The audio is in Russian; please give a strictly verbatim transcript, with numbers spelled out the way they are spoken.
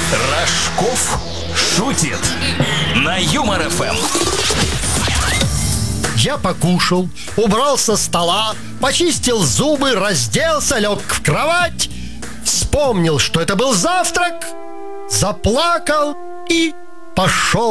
Рожков шутит на Юмор эф эм. Я покушал, убрал со стола, почистил зубы, разделся, лег в кровать. Вспомнил, что это был завтрак, заплакал и пошел